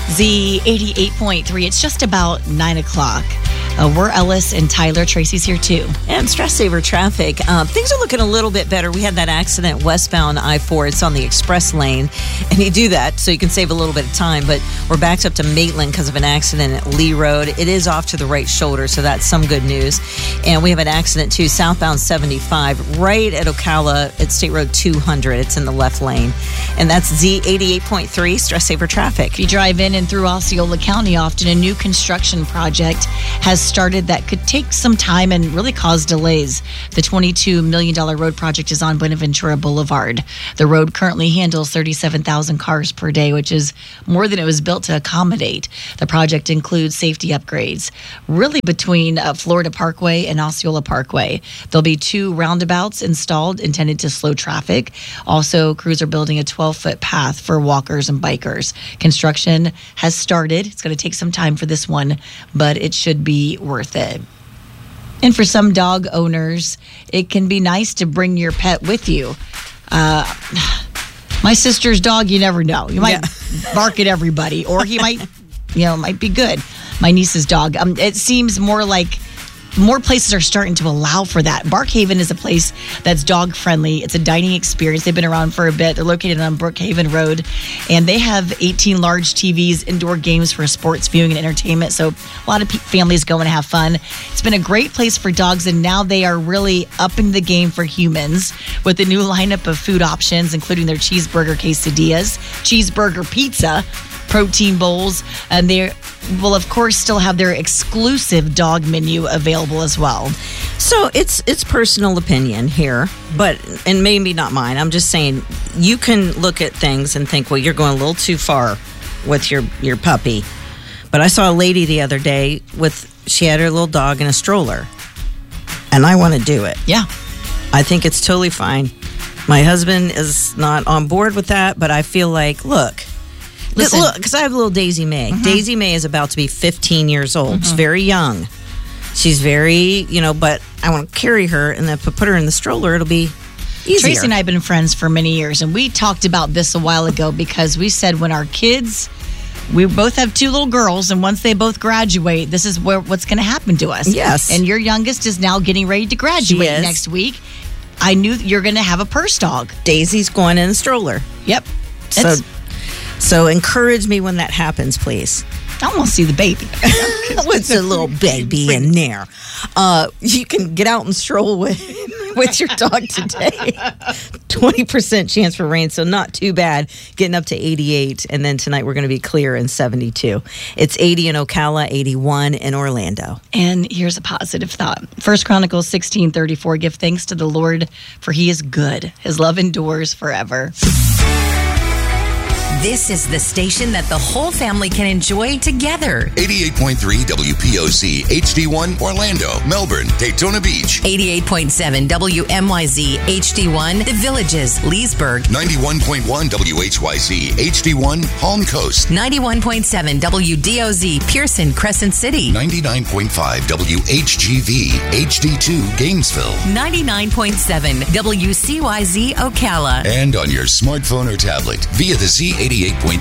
Z88.3. It's just about 9 o'clock. We're Ellis and Tyler. Tracy's here too. And Stress Saver traffic. Things are looking a little bit better. We had that accident westbound I-4. It's on the express lane. And you do that so you can save a little bit of time. But we're backed up to Maitland because of an accident at Lee Road. It is off to the right shoulder, so that's some good news. And we have an accident too, southbound 75, right at Ocala at State Road 200. It's in the left lane. And that's Z88.3 Stress Saver traffic. If you drive in and through Osceola County often, a new construction project has started that could take some time and really cause delays. The $22 million road project is on Buenaventura Boulevard. The road currently handles 37,000 cars per day, which is more than it was built to accommodate. The project includes safety upgrades, really between Florida Parkway and Osceola Parkway. There'll be 2 roundabouts installed intended to slow traffic. Also, crews are building a 12-foot path for walkers and bikers. Construction has started. It's going to take some time for this one, but it should be worth it. And for some dog owners, it can be nice to bring your pet with you. My sister's dog, you never know. You might bark at everybody, or he might, might be good. My niece's dog. It seems more places are starting to allow for that. Barkhaven is a place that's dog friendly. It's a dining experience. They've been around for a bit. They're located on Brookhaven Road, and they have 18 large TVs, indoor games for sports viewing and entertainment. So a lot of families go and have fun. It's been a great place for dogs, and now they are really upping the game for humans with a new lineup of food options, including their cheeseburger quesadillas, cheeseburger pizza, protein bowls, and they will, of course, still have their exclusive dog menu available as well. So it's personal opinion here, and maybe not mine. I'm just saying you can look at things and think, well, you're going a little too far with your puppy. But I saw a lady the other day she had her little dog in a stroller, and I want to do it. Yeah. I think it's totally fine. My husband is not on board with that, but I feel like, look, because I have little Daisy May. Mm-hmm. Daisy May is about to be 15 years old. Mm-hmm. She's very young. She's very, but I want to carry her, and then if I put her in the stroller, it'll be easier. Tracy and I have been friends for many years, and we talked about this a while ago because we said when our kids, we both have 2 little girls, and once they both graduate, this is what's going to happen to us. Yes. And your youngest is now getting ready to graduate next week. I knew you're going to have a purse dog. Daisy's going in a stroller. Yep. So encourage me when that happens, please. I want to see the baby. What's a little baby in there? You can get out and stroll with your dog today. 20% chance for rain, so not too bad. Getting up to 88, and then tonight we're going to be clear in 72. It's 80 in Ocala, 81 in Orlando. And here's a positive thought. 1 Chronicles 16:34. Give thanks to the Lord, for he is good. His love endures forever. This is the station that the whole family can enjoy together. 88.3 WPOC, HD1, Orlando, Melbourne, Daytona Beach. 88.7 WMYZ, HD1, The Villages, Leesburg. 91.1 WHYZ, HD1, Palm Coast. 91.7 WDOZ, Pearson, Crescent City. 99.5 WHGV, HD2, Gainesville. 99.7 WCYZ, Ocala. And on your smartphone or tablet via the Z88.3